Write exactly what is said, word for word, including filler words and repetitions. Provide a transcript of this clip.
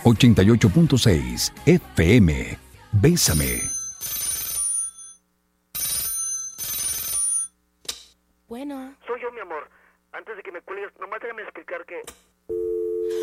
ochenta y ocho punto seis F M. Bésame. Bueno. Soy yo, mi amor. Antes de que me cuelgues, nomás déjame explicar que